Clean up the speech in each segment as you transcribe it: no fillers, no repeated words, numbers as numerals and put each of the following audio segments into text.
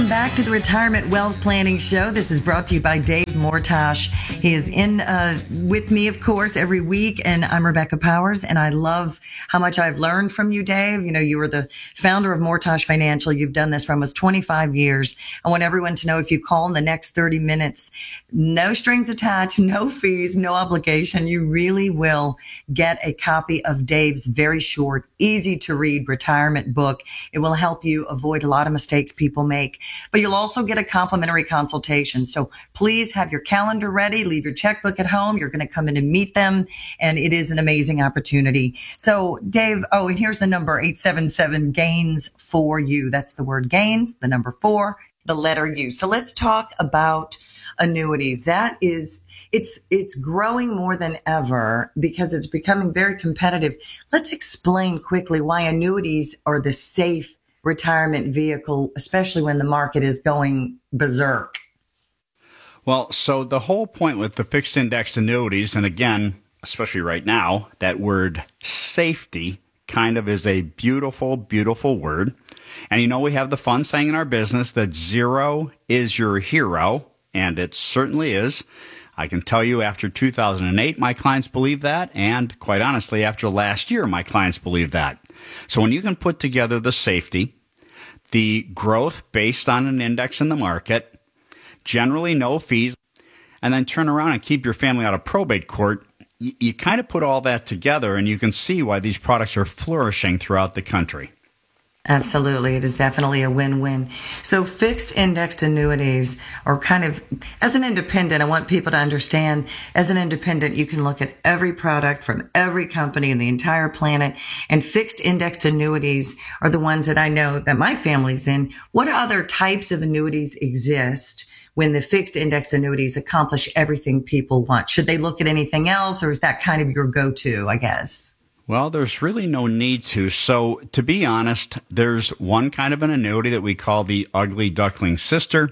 Welcome back to the Retirement Wealth Planning Show. This is brought to you by Dave Mortosh. He is in with me, of course, every week, and I'm Rebecca Powers, and I love how much I've learned from you, Dave. You know, you were the founder of Mortosh Financial. You've done this for almost 25 years. I want everyone to know if you call in the next 30 minutes, no strings attached, no fees, no obligation, you really will get a copy of Dave's very short, easy to read retirement book. It will help you avoid a lot of mistakes people make, but you'll also get a complimentary consultation. So please have your calendar ready, leave your checkbook at home. You're going to come in and meet them, and it is an amazing opportunity. So Dave, and here's the number, 877-GAINS-4U. That's the word GAINS, the number 4, the letter U. So let's talk about annuities. That is, it's growing more than ever because it's becoming very competitive. Let's explain quickly why annuities are the safe retirement vehicle, especially when the market is going berserk. Well, so the whole point with the fixed index annuities, and again, especially right now, that word safety kind of is a beautiful, beautiful word. And you know, we have the fun saying in our business that zero is your hero, and it certainly is. I can tell you after 2008, my clients believe that, and quite honestly, after last year, my clients believe that. So when you can put together the safety, the growth based on an index in the market, generally no fees, and then turn around and keep your family out of probate court, you kind of put all that together and you can see why these products are flourishing throughout the country. Absolutely. It is definitely a win-win. So fixed indexed annuities are kind of, as an independent, I want people to understand, as an independent, you can look at every product from every company in the entire planet, and fixed indexed annuities are the ones that I know that my family's in. What other types of annuities exist when the fixed index annuities accomplish everything people want? Should they look at anything else, or is that kind of your go-to, I guess? Well, there's really no need to. So to be honest, there's one kind of an annuity that we call the ugly duckling sister,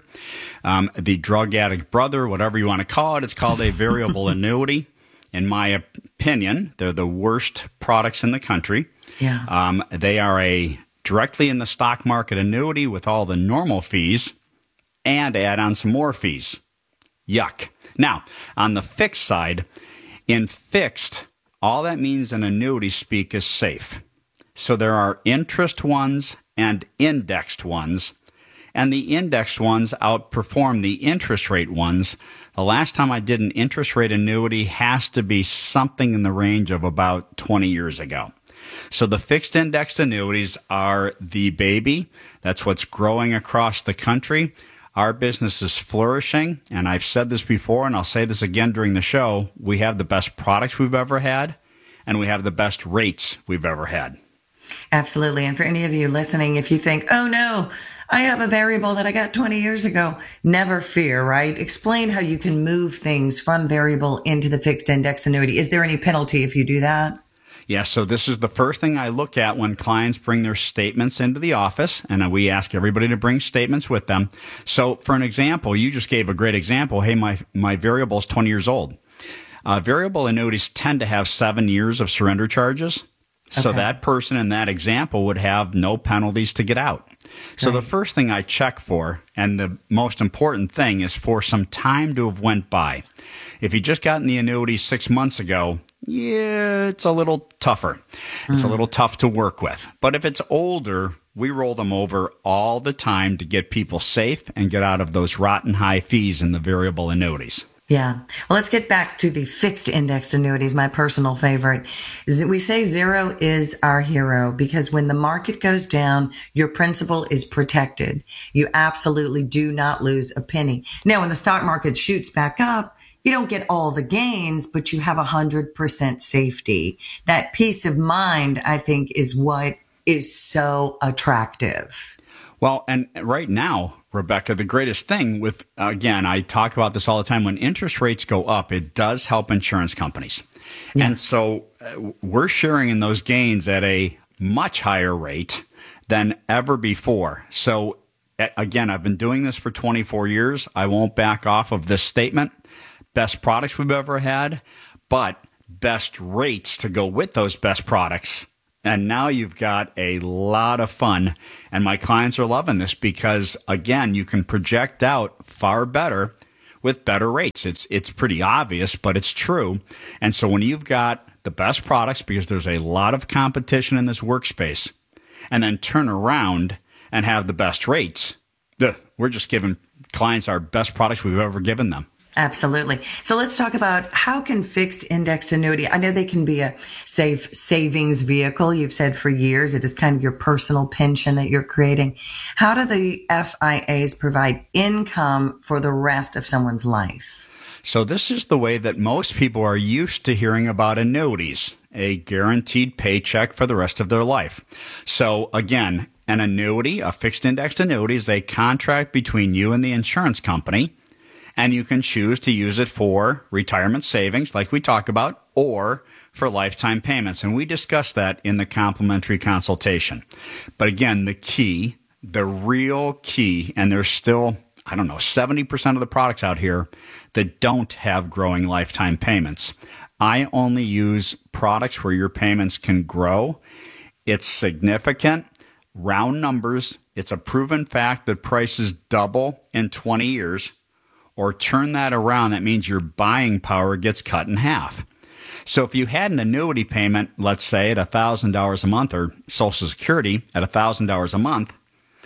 the drug addict brother, whatever you want to call it. It's called a variable annuity. In my opinion, they're the worst products in the country. Yeah. They are a directly in the stock market annuity with all the normal fees and add on some more fees. Yuck. Now, on the fixed side, in fixed, all that means in annuity speak is safe. So there are interest ones and indexed ones, and the indexed ones outperform the interest rate ones. The last time I did an interest rate annuity has to be something in the range of about 20 years ago. So the fixed indexed annuities are the baby. That's what's growing across the country. Our business is flourishing, and I've said this before, and I'll say this again during the show. We have the best products we've ever had, and we have the best rates we've ever had. Absolutely. And for any of you listening, if you think, oh no, I have a variable that I got 20 years ago, never fear, right? Explain how you can move things from variable into the fixed index annuity. Is there any penalty if you do that? Yeah, so this is the first thing I look at when clients bring their statements into the office, and we ask everybody to bring statements with them. So for an example, you just gave a great example. Hey, my variable is 20 years old. Variable annuities tend to have 7 years of surrender charges. So that person in that example would have no penalties to get out. So the first thing I check for, and the most important thing, is for some time to have went by. If you just got in the annuity 6 months ago, yeah, it's a little tougher. It's a little tough to work with. But if it's older, we roll them over all the time to get people safe and get out of those rotten high fees in the variable annuities. Yeah. Well, let's get back to the fixed indexed annuities, my personal favorite. We say zero is our hero because when the market goes down, your principal is protected. You absolutely do not lose a penny. Now, when the stock market shoots back up, you don't get all the gains, but you have 100% safety. That peace of mind, I think, is what is so attractive. Well, and right now, Rebecca, the greatest thing with, again, I talk about this all the time, when interest rates go up, it does help insurance companies. Yeah. And so we're sharing in those gains at a much higher rate than ever before. So again, I've been doing this for 24 years. I won't back off of this statement. Best products we've ever had, but best rates to go with those best products And now you've got a lot of fun. And my clients are loving this because, again, you can project out far better with better rates. It's pretty obvious, but it's true. And so when you've got the best products, because there's a lot of competition in this workspace, and then turn around and have the best rates, we're just giving clients our best products we've ever given them. Absolutely. So let's talk about how can fixed indexed annuity, I know they can be a safe savings vehicle. You've said for years it is kind of your personal pension that you're creating. How do the FIAs provide income for the rest of someone's life? So this is the way that most people are used to hearing about annuities, a guaranteed paycheck for the rest of their life. So again, an annuity, a fixed indexed annuity, is a contract between you and the insurance company. And you can choose to use it for retirement savings, like we talk about, or for lifetime payments. And we discussed that in the complimentary consultation. But again, the real key, and there's still, 70% of the products out here that don't have growing lifetime payments. I only use products where your payments can grow. It's significant. Round numbers. It's a proven fact that prices double in 20 years. Or turn that around, that means your buying power gets cut in half. So if you had an annuity payment, let's say at $1,000 a month, or Social Security at $1,000 a month,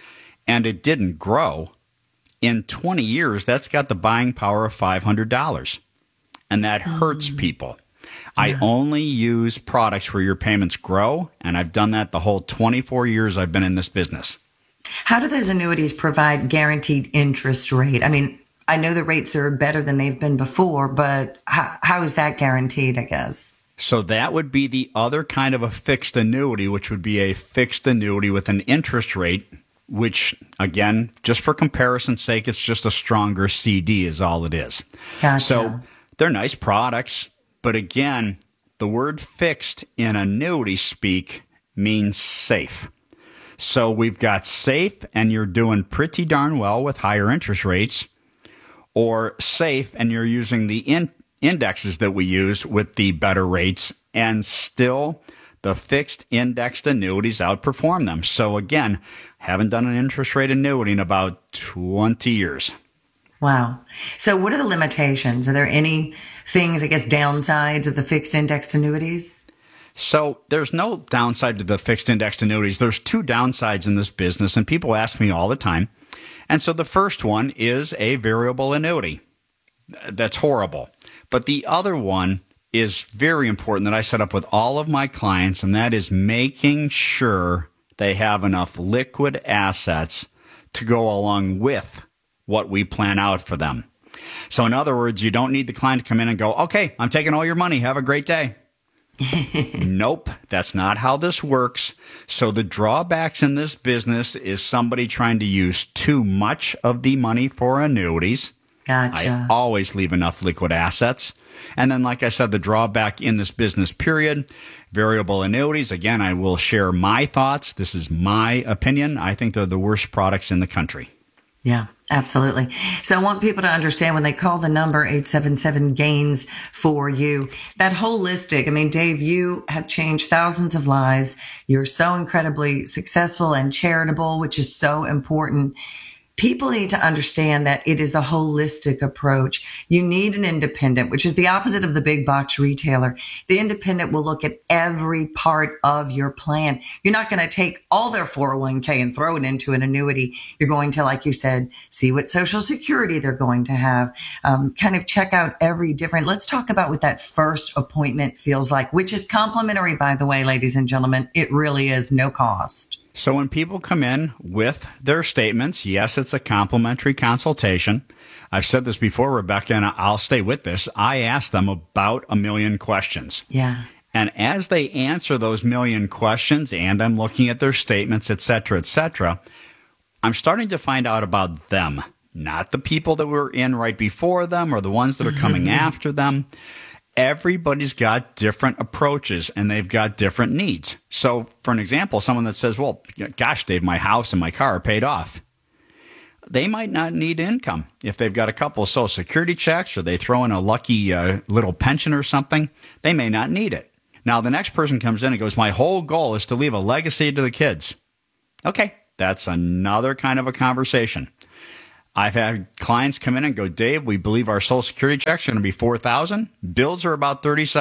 and it didn't grow, in 20 years, that's got the buying power of $500. And that hurts people. Yeah. I only use products where your payments grow, and I've done that the whole 24 years I've been in this business. How do those annuities provide guaranteed interest rate? I mean, I know the rates are better than they've been before, but how is that guaranteed, I guess? So that would be the other kind of a fixed annuity, which would be a fixed annuity with an interest rate, which, again, just for comparison's sake, it's just a stronger CD is all it is. Gotcha. So they're nice products, but again, the word fixed in annuity speak means safe. So we've got safe, and you're doing pretty darn well with higher interest rates, or safe, and you're using the indexes that we use with the better rates, and still the fixed indexed annuities outperform them. So again, haven't done an interest rate annuity in about 20 years. Wow. So what are the limitations? Are there any things, downsides of the fixed indexed annuities? So there's no downside to the fixed indexed annuities. There's two downsides in this business, and people ask me all the time. And so the first one is a variable annuity. That's horrible. But the other one is very important that I set up with all of my clients, and that is making sure they have enough liquid assets to go along with what we plan out for them. So in other words, you don't need the client to come in and go, okay, I'm taking all your money. Have a great day. Nope, that's not how this works. So the drawbacks in this business is somebody trying to use too much of the money for annuities. Gotcha. I always leave enough liquid assets. And then, like I said, the drawback in this business period, variable annuities. Again, I will share my thoughts. This is my opinion. I think they're the worst products in the country. Yeah, absolutely. So I want people to understand when they call the number 877-GAINS for you, that holistic, Dave, you have changed thousands of lives. You're so incredibly successful and charitable, which is so important. People need to understand that it is a holistic approach. You need an independent, which is the opposite of the big box retailer. The independent will look at every part of your plan. You're not going to take all their 401k and throw it into an annuity. You're going to, like you said, see what Social Security they're going to have, kind of check out every different. Let's talk about what that first appointment feels like, which is complimentary, by the way, ladies and gentlemen. It really is no cost. So when people come in with their statements, yes, it's a complimentary consultation. I've said this before, Rebecca, and I'll stay with this. I ask them about 1 million questions. Yeah. And as they answer those 1 million questions, and I'm looking at their statements, et cetera, I'm starting to find out about them, not the people that were in right before them or the ones that are coming after them. Everybody's got different approaches and they've got different needs. So for an example, someone that says, well, gosh, Dave, my house and my car are paid off. They might not need income. If they've got a couple of Social Security checks or they throw in a lucky little pension or something, they may not need it. Now, the next person comes in and goes, my whole goal is to leave a legacy to the kids. Okay, that's another kind of a conversation. I've had clients come in and go, Dave, we believe our Social Security checks are going to be $4,000. Bills are about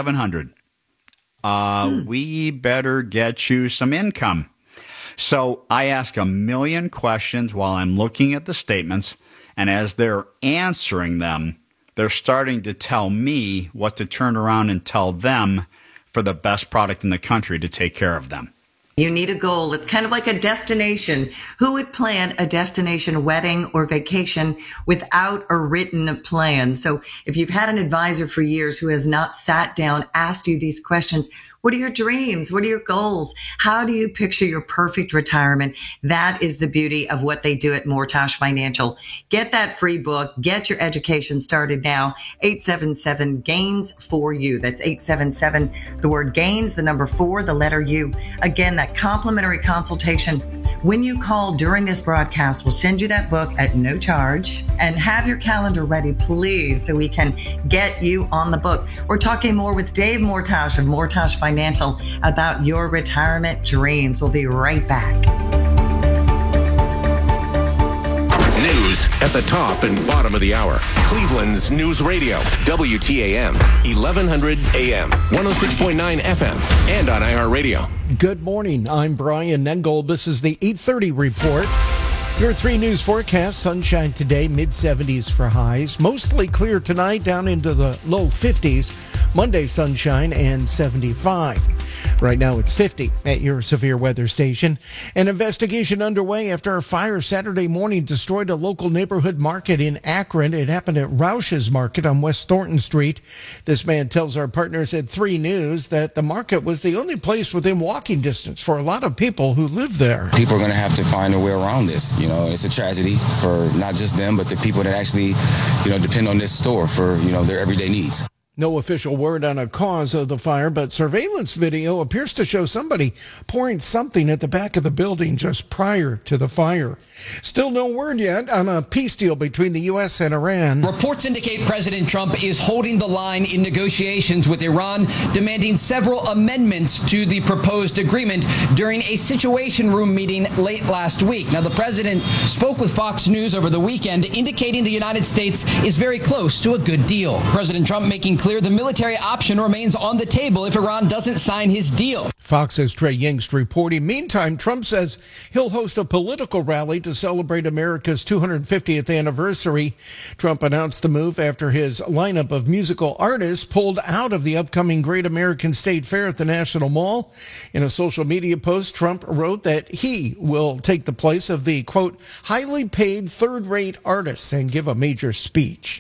$3,700. We better get you some income. So I ask a million questions while I'm looking at the statements, and as they're answering them, they're starting to tell me what to turn around and tell them for the best product in the country to take care of them. You need a goal. It's kind of like a destination. Who would plan a destination wedding or vacation without a written plan? So if you've had an advisor for years who has not sat down, asked you these questions, what are your dreams? What are your goals? How do you picture your perfect retirement? That is the beauty of what they do at Mortash Financial. Get that free book. Get your education started now. 877-GAINS-4U. That's 877, the word GAINS, the number 4, the letter U. Again, that complimentary consultation. When you call during this broadcast, we'll send you that book at no charge, and have your calendar ready, please, so we can get you on the book. We're talking more with Dave Mortash of Mortash Financial about your retirement dreams. We'll be right back. News at the top and bottom of the hour. Cleveland's News Radio, WTAM, 1100 AM, 106.9 FM, and on iHeartRadio. Good morning. I'm Brian Nengel. This is the 8:30 report. Your 3 news forecast: sunshine today, mid-70s for highs. Mostly clear tonight, down into the low 50s. Monday, sunshine and 75. Right now, it's 50 at your severe weather station. An investigation underway after a fire Saturday morning destroyed a local neighborhood market in Akron. It happened at Roush's Market on West Thornton Street. This man tells our partners at 3 News that the market was the only place within walking distance for a lot of people who live there. People are going to have to find a way around this. You know, it's a tragedy for not just them, but the people that actually, depend on this store for, their everyday needs. No official word on a cause of the fire, but surveillance video appears to show somebody pouring something at the back of the building just prior to the fire. Still no word yet on a peace deal between the U.S. and Iran. Reports indicate President Trump is holding the line in negotiations with Iran, demanding several amendments to the proposed agreement during a Situation Room meeting late last week. Now, the president spoke with Fox News over the weekend, indicating the United States is very close to a good deal. President Trump making clear the military option remains on the table if Iran doesn't sign his deal. Fox's Trey Yingst reporting. Meantime, Trump says he'll host a political rally to celebrate America's 250th anniversary. Trump announced the move after his lineup of musical artists pulled out of the upcoming Great American State Fair at the National Mall. In a social media post, Trump wrote that he will take the place of the, quote, highly paid third-rate artists and give a major speech.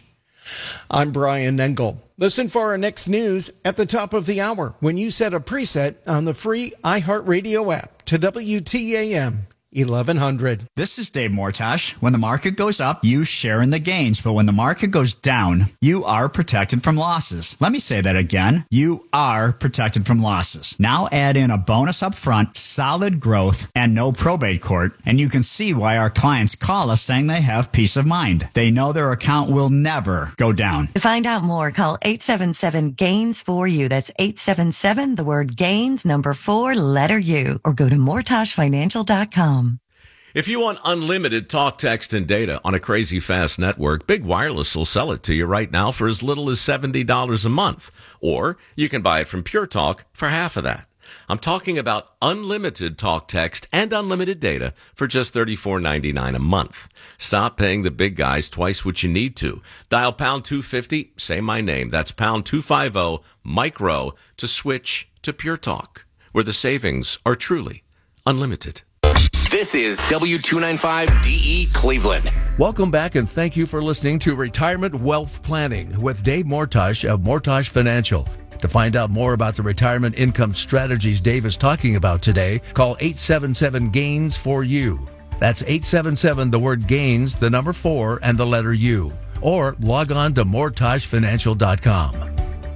I'm Brian Nengel. Listen for our next news at the top of the hour when you set a preset on the free iHeartRadio app to WTAM 1100. This is Dave Mortash. When the market goes up, you share in the gains. But when the market goes down, you are protected from losses. Let me say that again. You are protected from losses. Now add in a bonus up front, solid growth, and no probate court, and you can see why our clients call us saying they have peace of mind. They know their account will never go down. To find out more, call 877-GAINS-4U. That's 877, the word GAINS, number 4, letter U, or go to mortashfinancial.com. If you want unlimited talk, text, and data on a crazy fast network, Big Wireless will sell it to you right now for as little as $70 a month. Or you can buy it from Pure Talk for half of that. I'm talking about unlimited talk, text, and unlimited data for just $34.99 a month. Stop paying the big guys twice what you need to. Dial pound 250, say my name. That's pound 250, micro, to switch to Pure Talk, where the savings are truly unlimited. This is W295DE Cleveland. Welcome back, and thank you for listening to Retirement Wealth Planning with Dave Mortash of Mortash Financial. To find out more about the retirement income strategies Dave is talking about today, call 877-GAINS-4U. That's 877, the word GAINS, the number 4, and the letter U. Or log on to mortashfinancial.com.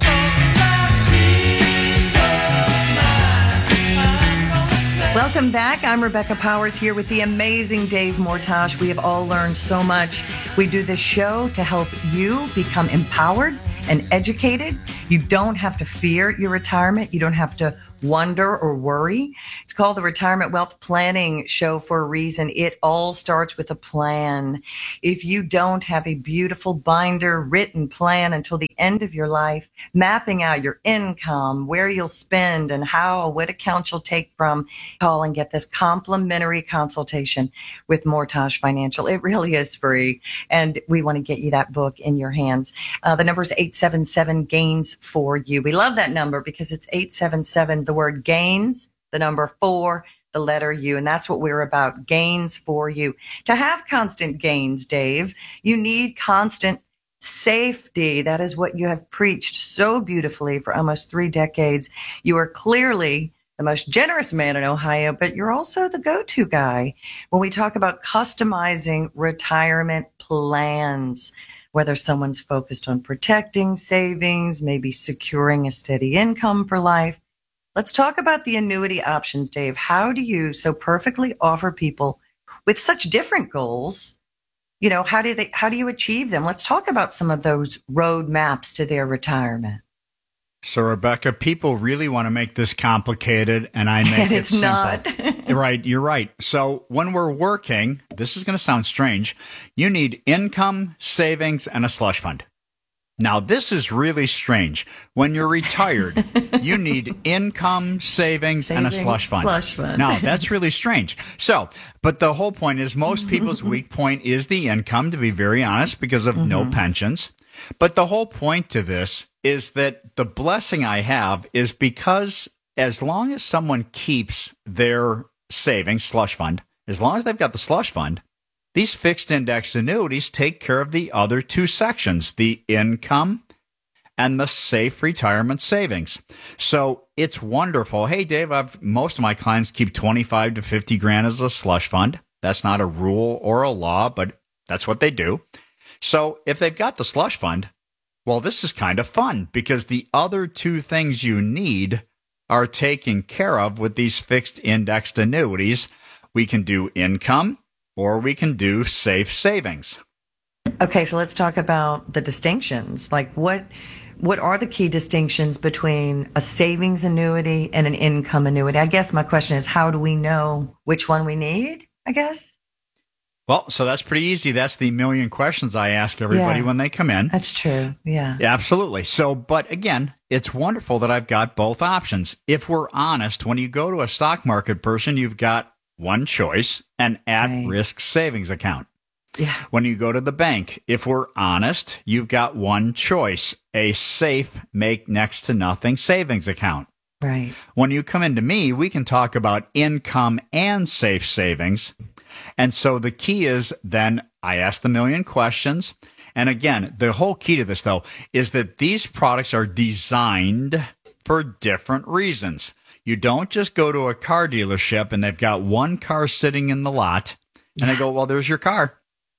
Welcome back. I'm Rebecca Powers here with the amazing Dave Mortash. We have all learned so much. We do this show to help you become empowered and educated. You don't have to fear your retirement. You don't have to wonder or worry. It's called the Retirement Wealth Planning Show for a reason. It all starts with a plan. If you don't have a beautiful binder written plan until the end of your life, mapping out your income, where you'll spend and how, what accounts you'll take from, call and get this complimentary consultation with Mortgage Financial. It really is free. And we want to get you that book in your hands. The number is 877-GAINS-4U. We love that number because it's 877, the word gains, the number 4, the letter U. And that's what we're about, gains for you. To have constant gains, Dave, you need constant safety. That is what you have preached so beautifully for almost 3 decades. You are clearly the most generous man in Ohio, but you're also the go-to guy when we talk about customizing retirement plans, whether someone's focused on protecting savings, maybe securing a steady income for life. Let's talk about the annuity options, Dave. How do you so perfectly offer people with such different goals? You know, how do you achieve them? Let's talk about some of those roadmaps to their retirement. So, Rebecca, people really want to make this complicated, and I make it simple. Not. Right, you're right. So when we're working, this is going to sound strange, you need income, savings, and a slush fund. Now, this is really strange. When you're retired, you need income, savings, and a slush fund. Now, that's really strange. So, but the whole point is most people's weak point is the income, to be very honest, because of no pensions. But the whole point to this is that the blessing I have is because as long as someone keeps their savings, slush fund, as long as they've got the slush fund, these fixed index annuities take care of the other 2 sections, the income and the safe retirement savings. So it's wonderful. Hey, Dave, most of my clients keep 25 to 50 grand as a slush fund. That's not a rule or a law, but that's what they do. So if they've got the slush fund, well, this is kind of fun because the other 2 things you need are taken care of with these fixed indexed annuities. We can do income or we can do safe savings. Okay, so let's talk about the distinctions. Like what are the key distinctions between a savings annuity and an income annuity? I guess my question is, how do we know which one we need, I guess? Well, so that's pretty easy. That's the million questions I ask everybody when they come in. That's true. Yeah, absolutely. So, but again, it's wonderful that I've got both options. If we're honest, when you go to a stock market person, you've got one choice, an at-risk savings account. Yeah. When you go to the bank, if we're honest, you've got one choice, a safe, make next to nothing savings account. Right. When you come into me, we can talk about income and safe savings. And so the key is then I ask the million questions. And again, the whole key to this, though, is that these products are designed for different reasons. You don't just go to a car dealership and they've got one car sitting in the lot and they go, well, there's your car.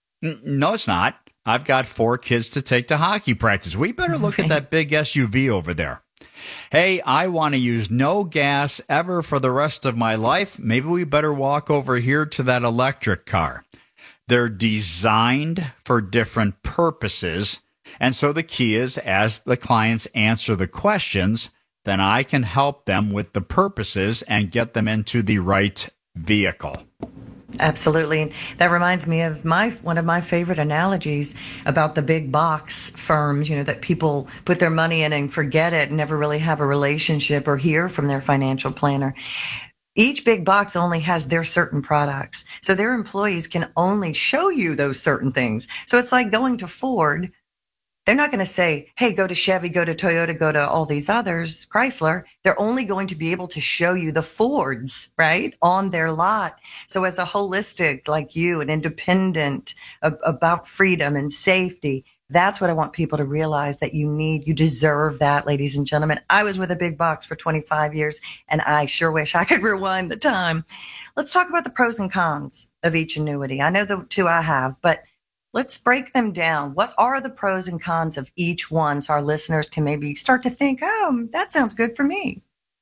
No, it's not. I've got 4 kids to take to hockey practice. We better look at that big SUV over there. Hey, I want to use no gas ever for the rest of my life. Maybe we better walk over here to that electric car. They're designed for different purposes. And so the key is, as the clients answer the questions, then I can help them with the purposes and get them into the right vehicle. Absolutely. That reminds me of one of my favorite analogies about the big box firms, that people put their money in and forget it and never really have a relationship or hear from their financial planner. Each big box only has their certain products. So their employees can only show you those certain things. So it's like going to Ford. They're not going to say, hey, go to Chevy, go to Toyota, go to all these others, Chrysler. They're only going to be able to show you the Fords, right, on their lot. So as a holistic, like you, an independent about freedom and safety, that's what I want people to realize that you deserve that, ladies and gentlemen. I was with a big box for 25 years, and I sure wish I could rewind the time. Let's talk about the pros and cons of each annuity. I know the 2 I have, but let's break them down. What are the pros and cons of each one so our listeners can maybe start to think, oh, that sounds good for me?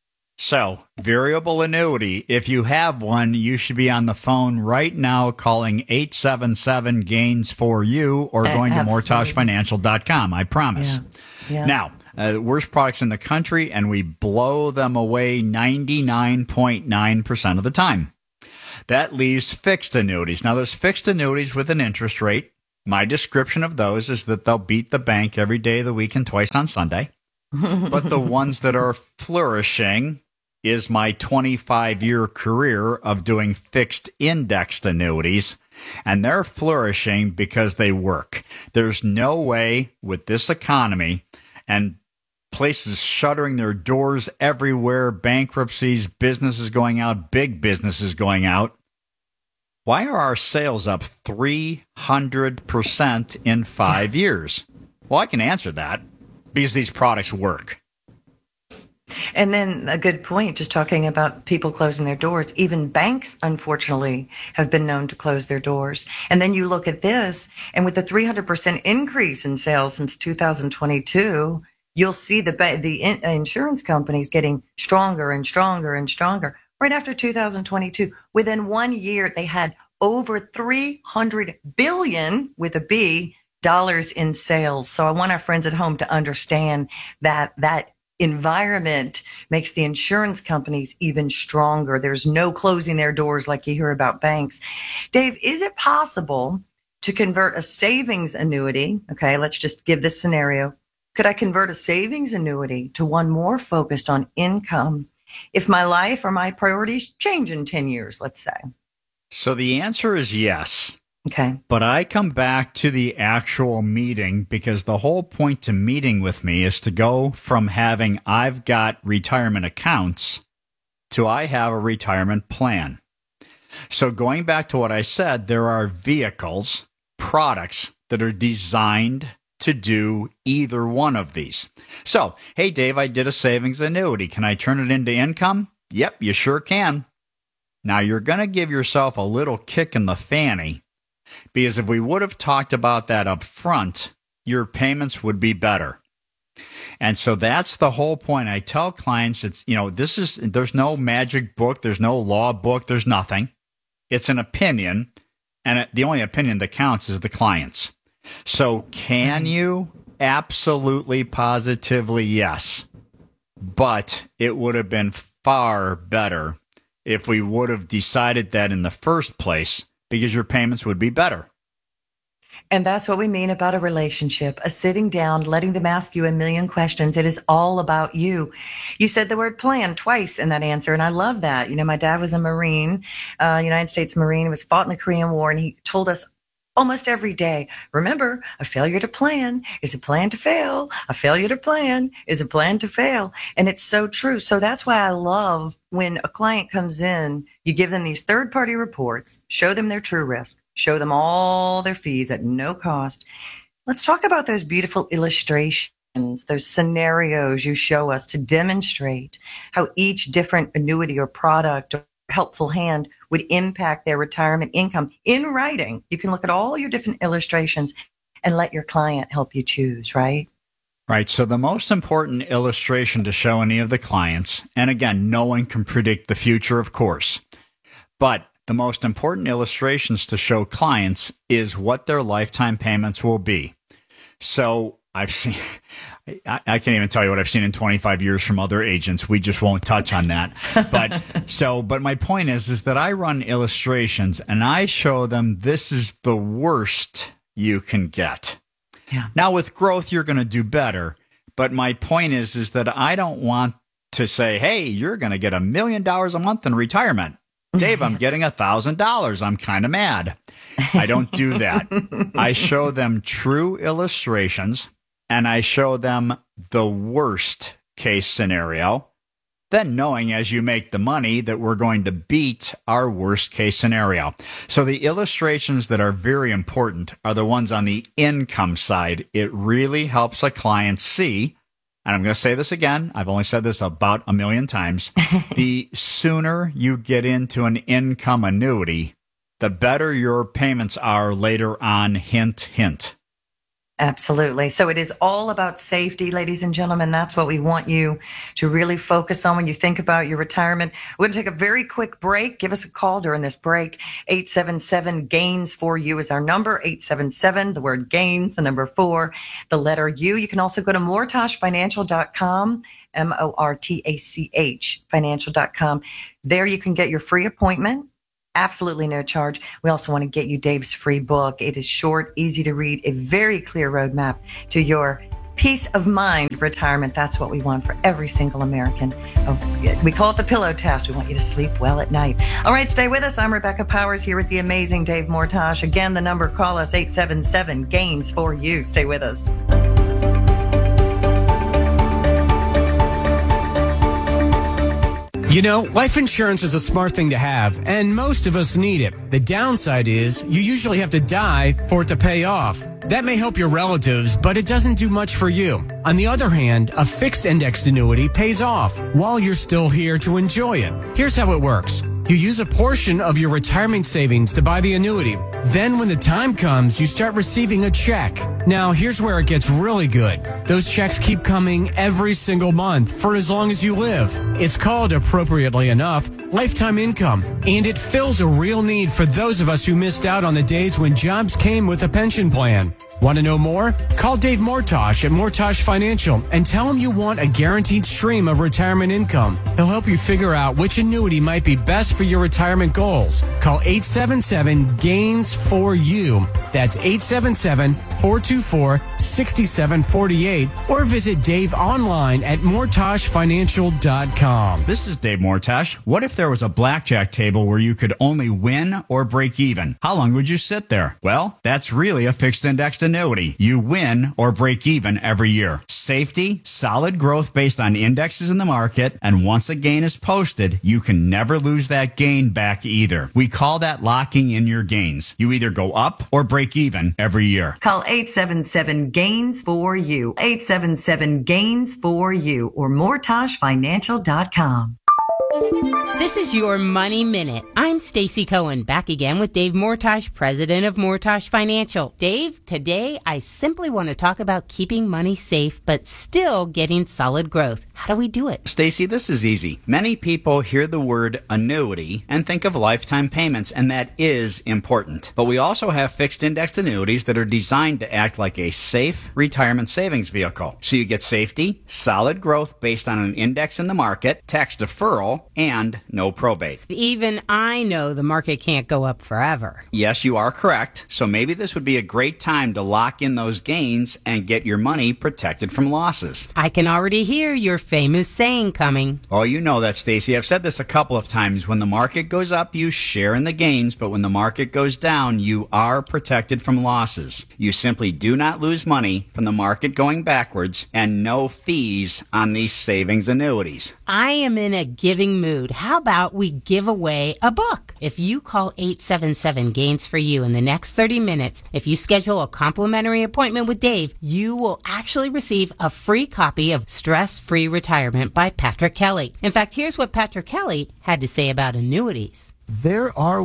So, variable annuity, if you have one, you should be on the phone right now calling 877-GAINS-4U or going to mortgagefinancial.com. I promise. Yeah. Yeah. Now, worst products in the country, and we blow them away 99.9% of the time. That leaves fixed annuities. Now, there's fixed annuities with an interest rate. My description of those is that they'll beat the bank every day of the week and twice on Sunday. But the ones that are flourishing is my 25-year career of doing fixed indexed annuities. And they're flourishing because they work. There's no way with this economy and places shuttering their doors everywhere, bankruptcies, businesses going out, big businesses going out. Why are our sales up 300% in 5 years? Well, I can answer that because these products work. And then a good point, just talking about people closing their doors. Even banks, unfortunately, have been known to close their doors. And then you look at this, and with the 300% increase in sales since 2022, you'll see the insurance companies getting stronger and stronger and stronger. Right after 2022, within 1 year, they had over $300 billion with a B dollars in sales. So I want our friends at home to understand that environment makes the insurance companies even stronger. There's no closing their doors like you hear about banks. Dave, is it possible to convert a savings annuity? Okay, let's just give this scenario. Could I convert a savings annuity to one more focused on income if my life or my priorities change in 10 years, let's say? So the answer is yes. Okay. But I come back to the actual meeting because the whole point to meeting with me is to go from having I've got retirement accounts to I have a retirement plan. So going back to what I said, there are vehicles, products that are designed to do either one of these. So, hey, Dave, I did a savings annuity. Can I turn it into income? Yep, you sure can. Now, you're going to give yourself a little kick in the fanny because if we would have talked about that up front, your payments would be better. And so that's the whole point. I tell clients there's no magic book, there's no law book, there's nothing. It's an opinion, and the only opinion that counts is the client's. So can you? Absolutely, positively, yes. But it would have been far better if we would have decided that in the first place, because your payments would be better. And that's what we mean about a relationship, a sitting down, letting them ask you a million questions. It is all about you. You said the word plan twice in that answer, and I love that. You know, my dad was a Marine, United States Marine. He was fought in the Korean War, and he told us almost every day, remember, a failure to plan is a plan to fail. A failure to plan is a plan to fail. And it's so true. So that's why I love when a client comes in, you give them these third-party reports, show them their true risk, show them all their fees at no cost. Let's talk about those beautiful illustrations, those scenarios you show us to demonstrate how each different annuity or product or helpful hand would impact their retirement income in writing. You can look at all your different illustrations and let your client help you choose, right? Right. So the most important illustration to show any of the clients, and again, no one can predict the future, of course, but the most important illustrations to show clients is what their lifetime payments will be. So I've seen, I can't even tell you what I've seen in 25 years from other agents. We just won't touch on that. But my point is that I run illustrations and I show them this is the worst you can get. Yeah. Now with growth, you're going to do better. But my point is that I don't want to say, hey, you're going to get $1 million a month in retirement. Dave, I'm getting $1,000. I'm kind of mad. I don't do that. I show them true illustrations. And I show them the worst case scenario, then knowing as you make the money that we're going to beat our worst case scenario. So the illustrations that are very important are the ones on the income side. It really helps a client see, and I'm going to say this again, I've only said this about 1 million times, the sooner you get into an income annuity, the better your payments are later on, hint, hint. Absolutely. So it is all about safety, ladies and gentlemen. That's what we want you to really focus on when you think about your retirement. We're going to take a very quick break. Give us a call during this break. 877-GAINS-4U is our number. 877, the word GAINS, the number 4, the letter U. You can also go to mortashfinancial.com, MORTACH, financial.com. There you can get your free appointment. Absolutely no charge. We also want to get you Dave's free book. It is short, easy to read, a very clear roadmap to your peace of mind retirement. That's what we want for every single American. We call it the pillow test. We want you to sleep well at night. All right, stay with us. I'm Rebecca Powers here with the amazing Dave Mortash. Again, the number, call us 877-GAINS-4U. Stay with us. You know, life insurance is a smart thing to have, and most of us need it. The downside is you usually have to die for it to pay off. That may help your relatives, but it doesn't do much for you. On the other hand, a fixed indexed annuity pays off while you're still here to enjoy it. Here's how it works. You use a portion of your retirement savings to buy the annuity. Then when the time comes, you start receiving a check. Now, here's where it gets really good. Those checks keep coming every single month for as long as you live. It's called, appropriately enough, lifetime income, and it fills a real need for those of us who missed out on the days when jobs came with a pension plan. Want to know more? Call Dave Mortash at Mortash Financial and tell him you want a guaranteed stream of retirement income. He'll help you figure out which annuity might be best for your retirement goals. Call 877-GAINS-4U. That's 877-424-6748. Or visit Dave online at mortashfinancial.com. This is Dave Mortash. What if there was a blackjack table where you could only win or break even? How long would you sit there? Well, that's really a fixed indexed annuity. You win or break even every year. Safety, solid growth based on indexes in the market, and once a gain is posted, you can never lose that gain back either. We call that locking in your gains. You either go up or break even every year. Call 877-GAINS-4U, 877-GAINS-4U, or mortashfinancial.com. This is your Money Minute. I'm Stacy Cohen, back again with Dave Mortash, president of Mortash Financial. Dave, today I simply want to talk about keeping money safe but still getting solid growth. How do we do it? Stacy, this is easy. Many people hear the word annuity and think of lifetime payments, and that is important. But we also have fixed indexed annuities that are designed to act like a safe retirement savings vehicle. So you get safety, solid growth based on an index in the market, tax deferral, and no probate. Even I know the market can't go up forever. Yes, you are correct. So maybe this would be a great time to lock in those gains and get your money protected from losses. I can already hear your famous saying coming. Oh, you know that, Stacy. I've said this a couple of times. When the market goes up, you share in the gains, but when the market goes down, you are protected from losses. You simply do not lose money from the market going backwards, and no fees on these savings annuities. I am in a giving mood. How about we give away a book? If you call 877-GAINS-4U in the next 30 minutes, if you schedule a complimentary appointment with Dave, you will actually receive a free copy of Stress-Free Retirement by Patrick Kelly. In fact, here's what Patrick Kelly had to say about annuities. There are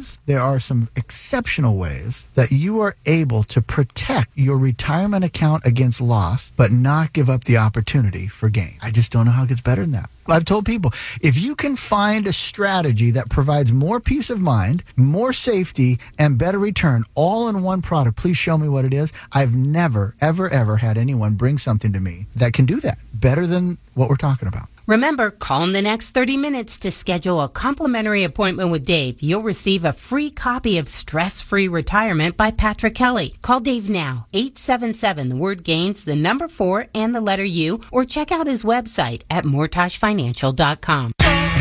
some exceptional ways that you are able to protect your retirement account against loss, but not give up the opportunity for gain. I just don't know how it gets better than that. I've told people, if you can find a strategy that provides more peace of mind, more safety, and better return all in one product, please show me what it is. I've never, ever, ever had anyone bring something to me that can do that better than what we're talking about. Remember, call in the next 30 minutes to schedule a complimentary appointment with Dave. You'll receive a free copy of Stress-Free Retirement by Patrick Kelly. Call Dave now, 877, the word GAINS, the number 4, and the letter U, or check out his website at mortashfinancial.com.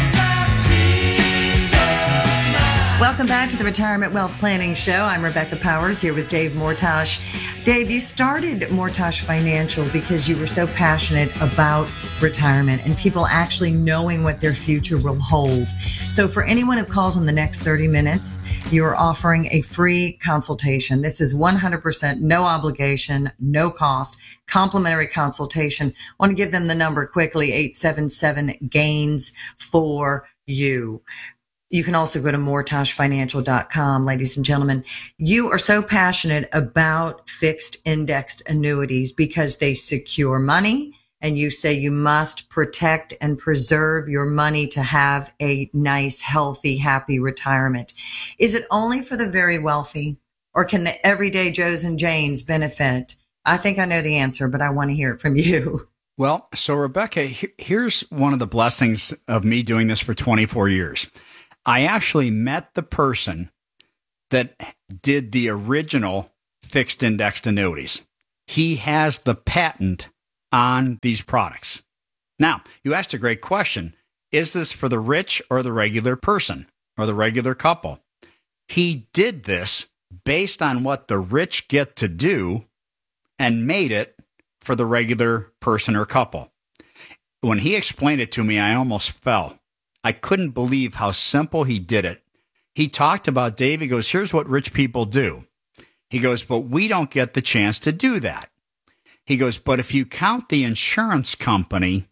Welcome back to the Retirement Wealth Planning Show. I'm Rebecca Powers here with Dave Mortash. Dave, you started Mortash Financial because you were so passionate about retirement and people actually knowing what their future will hold. So for anyone who calls in the next 30 minutes, you are offering a free consultation. This is 100% no obligation, no cost, complimentary consultation. I want to give them the number quickly, 877-GAINS-4U. You can also go to mortashfinancial.com, ladies and gentlemen. You are so passionate about fixed indexed annuities because they secure money, and you say you must protect and preserve your money to have a nice, healthy, happy retirement. Is it only for the very wealthy, or can the everyday Joes and Janes benefit? I think I know the answer, but I want to hear it from you. Well, so Rebecca, here's one of the blessings of me doing this for 24 years. I actually met the person that did the original fixed indexed annuities. He has the patent on these products. Now, you asked a great question. Is this for the rich or the regular person or the regular couple? He did this based on what the rich get to do and made it for the regular person or couple. When he explained it to me, I almost fell. I couldn't believe how simple he did it. He talked about, Dave, he goes, here's what rich people do. He goes, but we don't get the chance to do that. He goes, but if you count the insurance company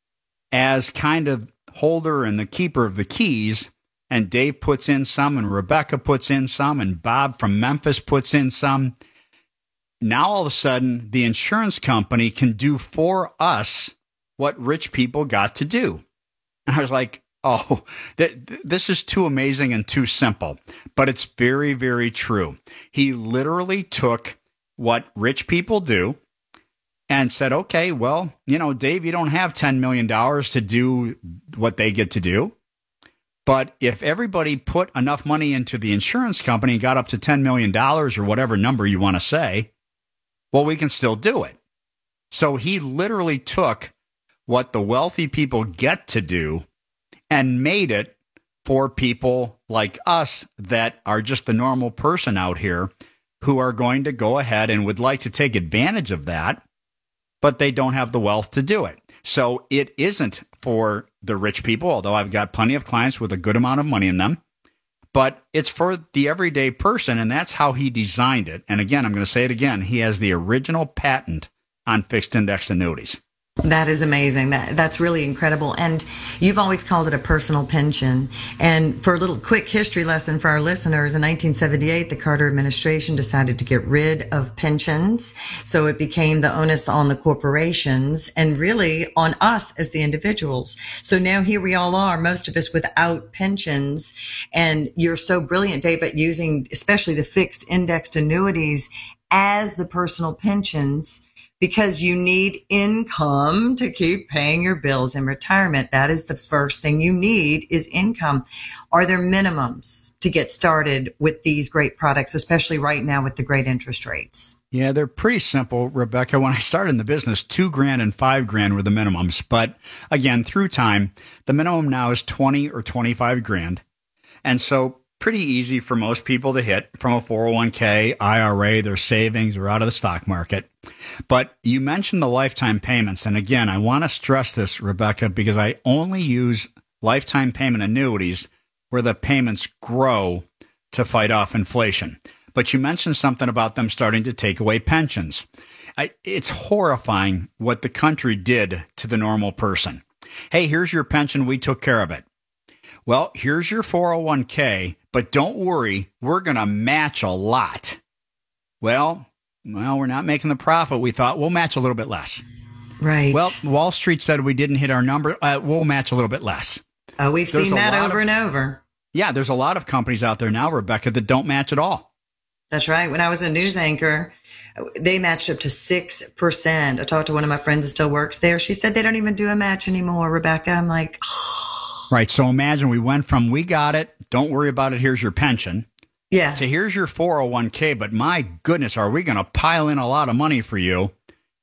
as kind of holder and the keeper of the keys, and Dave puts in some, and Rebecca puts in some, and Bob from Memphis puts in some, now all of a sudden the insurance company can do for us what rich people got to do. And I was like, oh, this is too amazing and too simple, but it's very, very true. He literally took what rich people do and said, okay, well, Dave, you don't have $10 million to do what they get to do. But if everybody put enough money into the insurance company and got up to $10 million or whatever number you want to say, well, we can still do it. So he literally took what the wealthy people get to do and made it for people like us that are just the normal person out here who are going to go ahead and would like to take advantage of that, but they don't have the wealth to do it. So it isn't for the rich people, although I've got plenty of clients with a good amount of money in them, but it's for the everyday person, and that's how he designed it. And again, I'm going to say it again, he has the original patent on fixed index annuities. That is amazing. That's really incredible. And you've always called it a personal pension. And for a little quick history lesson for our listeners, in 1978, the Carter administration decided to get rid of pensions. So it became the onus on the corporations and really on us as the individuals. So now here we all are, most of us without pensions. And you're so brilliant, Dave, at using especially the fixed indexed annuities as the personal pensions, because you need income to keep paying your bills in retirement. That is the first thing you need, is income. Are there minimums to get started with these great products, especially right now with the great interest rates? Yeah, they're pretty simple, Rebecca. When I started in the business, $2,000 and $5,000 were the minimums. But again, through time, the minimum now is $20,000 or $25,000. And so pretty easy for most people to hit from a 401k, IRA, their savings, or out of the stock market. But you mentioned the lifetime payments. And again, I want to stress this, Rebecca, because I only use lifetime payment annuities where the payments grow to fight off inflation. But you mentioned something about them starting to take away pensions. It's horrifying what the country did to the normal person. Hey, here's your pension. We took care of it. Well, here's your 401k, but don't worry, we're going to match a lot. Well, we're not making the profit. We thought we'll match a little bit less. Right. Well, Wall Street said we didn't hit our number. We'll match a little bit less. We've seen that over and over. Yeah, there's a lot of companies out there now, Rebecca, that don't match at all. That's right. When I was a news anchor, they matched up to 6%. I talked to one of my friends that still works there. She said they don't even do a match anymore, Rebecca. I'm like, Right. So imagine we went from, we got it, don't worry about it, here's your pension. Yeah. So here's your 401k, but my goodness, are we going to pile in a lot of money for you?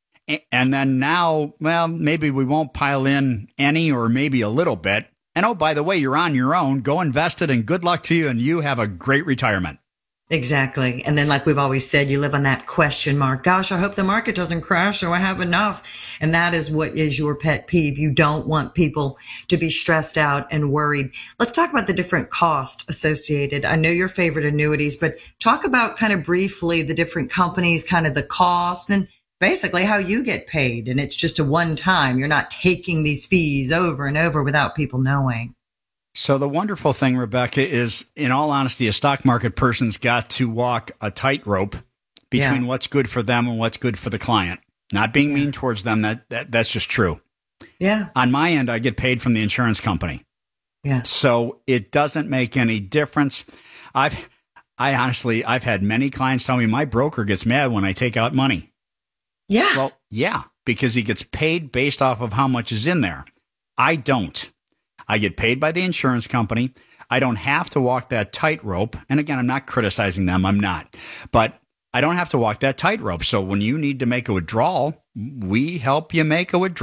And then now, well, maybe we won't pile in any or maybe a little bit. And oh, by the way, you're on your own. Go invest it and good luck to you. And you have a great retirement. Exactly. And then like we've always said, you live on that question mark. Gosh, I hope the market doesn't crash so I have enough. And that is what is your pet peeve. You don't want people to be stressed out and worried. Let's talk about the different costs associated. I know your favorite annuities, but talk about kind of briefly the different companies, kind of the cost and basically how you get paid. And it's just a one time. You're not taking these fees over and over without people knowing. So the wonderful thing, Rebecca, is, in all honesty, a stock market person's got to walk a tightrope between what's good for them and what's good for the client. Not being mean towards them, that's just true. Yeah. On my end, I get paid from the insurance company. Yeah. So it doesn't make any difference. I've had many clients tell me my broker gets mad when I take out money. Yeah. Well, yeah, because he gets paid based off of how much is in there. I don't. I get paid by the insurance company. I don't have to walk that tightrope. And again, I'm not criticizing them. I'm not. But I don't have to walk that tightrope. So when you need to make a withdrawal, we help you make a withdrawal.